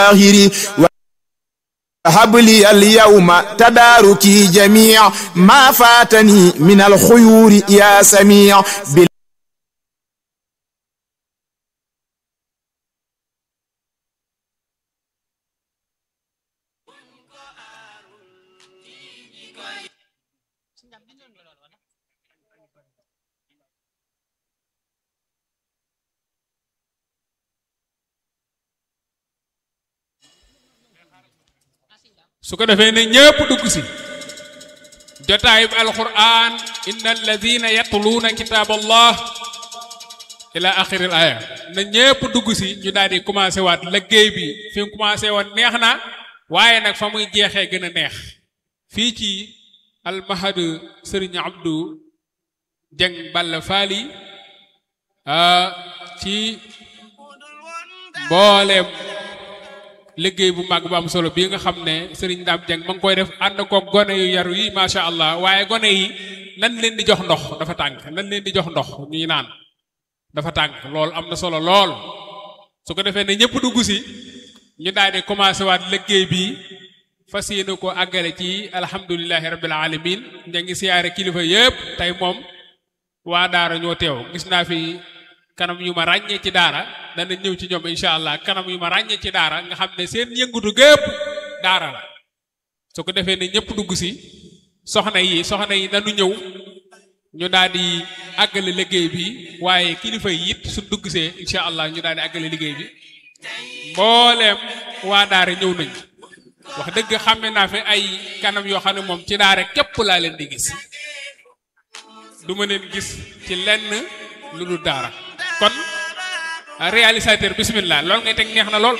هب لي اليوم تداركي جميع ما فاتني من الخيور يا سميع su ko defee ne ñëpp dugg si jotaayub alquran innal ladina yatluuna kitaaballah ila axiril aya na ñëpp dugg si ñu daal di commencé waat liggéey bi fi mu commencé woon neex na waaye nag fa muy jeexee gën a neex fii ci almahad Serigne Abdou Dieng Balla Fally ci mbooleem liggéey bu mag bu am solo bii nga xam ne Serigne Dame Dieng ma ngi koy def ànd koog gone yu yaru yi macha allah waaye gone yi nan leen di jox ndox dafa tàng nan leen di jox ndox ñuy naan dafa tàng loolu am na solo lool su ko defee ne ñëpp dugg si ñu daal di commencé waat liggéey bi fas yéene ko àggale ci alhamdulilahi rabbil alamin ña ngi siyaare kilifa yëpp tey moom waa daara ñoo teew gis naa fi kanam yu ma ràññee ci daara dana ñëw ci ñoom incha allah kanam yu ma ràññee ci daara nga xam ne seen yëngutu gépp daara la su ko defee ne ñëpp dugg si soxna yi nanu ñëw ñu daal di àggale liggéey bi waaye kilifa yi it su dugg see incha allah ñu daal di àggale liggéey bi mbooleem waa daara ñëw nañ wax dëgg xàmme naa fi ay kanam yoo xam ne moom ci daara képp laa leen di gis du ma leen gis ci lenn lu dul daara kon réalisateur bismillah loolu ngay teg neex na lool